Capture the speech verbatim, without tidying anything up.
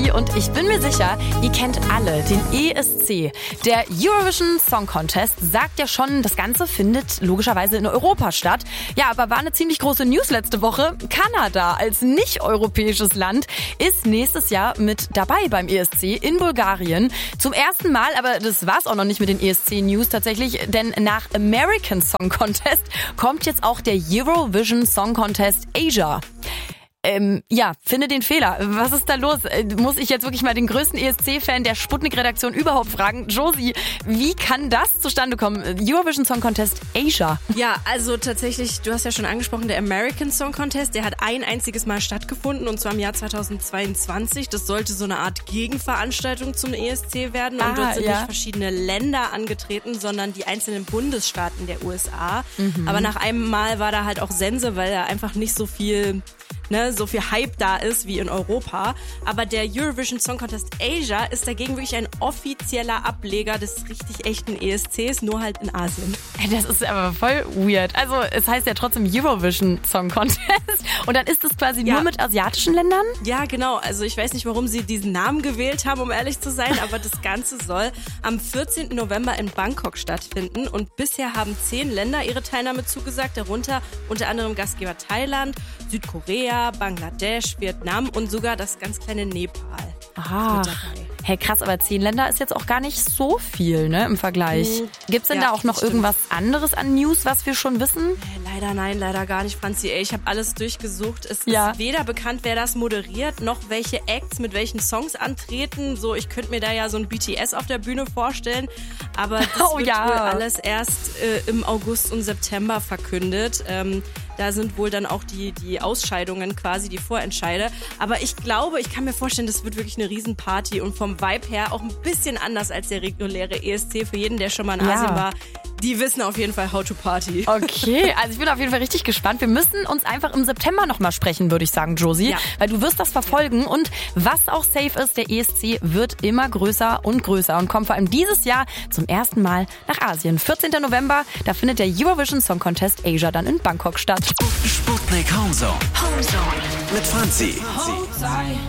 Franzi und ich bin mir sicher, ihr kennt alle den E S C. Der Eurovision Song Contest sagt ja schon, das Ganze findet logischerweise in Europa statt. Ja, aber war eine ziemlich große News letzte Woche. Kanada als nicht-europäisches Land ist nächstes Jahr mit dabei beim E S C in Bulgarien. Zum ersten Mal, aber das war's auch noch nicht mit den E S C-News tatsächlich, denn nach American Song Contest kommt jetzt auch der Eurovision Song Contest Asia. Ähm, ja, finde den Fehler. Was ist da los? Muss ich jetzt wirklich mal den größten E S C-Fan der Sputnik-Redaktion überhaupt fragen? Josie, wie kann das zustande kommen? Eurovision Song Contest Asia. Ja, also tatsächlich, du hast ja schon angesprochen, der American Song Contest, der hat ein einziges Mal stattgefunden und zwar im Jahr zweitausendzweiundzwanzig. Das sollte so eine Art Gegenveranstaltung zum E S C werden und ah, dort sind ja. nicht verschiedene Länder angetreten, sondern die einzelnen Bundesstaaten der U S A. Mhm. Aber nach einem Mal war da halt auch Sense, weil da einfach nicht so viel... Ne, so viel Hype da ist wie in Europa. Aber der Eurovision Song Contest Asia ist dagegen wirklich ein offizieller Ableger des richtig echten E S Cs, nur halt in Asien. Das ist aber voll weird. Also es heißt ja trotzdem Eurovision Song Contest und dann ist es quasi ja. nur mit asiatischen Ländern? Ja, genau. Also ich weiß nicht, warum sie diesen Namen gewählt haben, um ehrlich zu sein, aber das Ganze soll am vierzehnten November in Bangkok stattfinden und bisher haben zehn Länder ihre Teilnahme zugesagt, darunter unter anderem Gastgeber Thailand, Südkorea, Bangladesch, Vietnam und sogar das ganz kleine Nepal. Aha. Hey, krass, aber zehn Länder ist jetzt auch gar nicht so viel, ne, im Vergleich. Mhm. Gibt's denn ja, da auch noch irgendwas anderes an News, was wir schon wissen? Leider nein, leider gar nicht, Franzi. Ey, ich habe alles durchgesucht. Es ja. ist weder bekannt, wer das moderiert, noch welche Acts mit welchen Songs antreten. So, ich könnte mir da ja so ein B T S auf der Bühne vorstellen. Aber das oh, wird ja. wohl alles erst äh, im August und September verkündet. Ähm, Da sind wohl dann auch die, die Ausscheidungen quasi, die Vorentscheide. Aber ich glaube, ich kann mir vorstellen, das wird wirklich eine Riesenparty und vom Vibe her auch ein bisschen anders als der reguläre E S C. Für jeden, der schon mal in Asien ja. war, die wissen auf jeden Fall how to party. Okay, also ich bin auf jeden Fall richtig gespannt. Wir müssen uns einfach im September nochmal sprechen, würde ich sagen, Josie. Ja. Weil du wirst das verfolgen. Und was auch safe ist, der E S C wird immer größer und größer und kommt vor allem dieses Jahr zum ersten Mal nach Asien. vierzehnten November, da findet der Eurovision Song Contest Asia dann in Bangkok statt. Sputnik Homezone. Homezone. Mit Franzi. Hold tight.